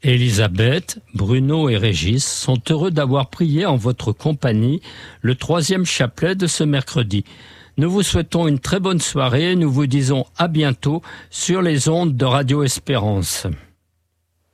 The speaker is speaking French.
Elisabeth, Bruno et Régis sont heureux d'avoir prié en votre compagnie le 3e chapelet de ce mercredi. Nous vous souhaitons une très bonne soirée et nous vous disons à bientôt sur les ondes de Radio Espérance.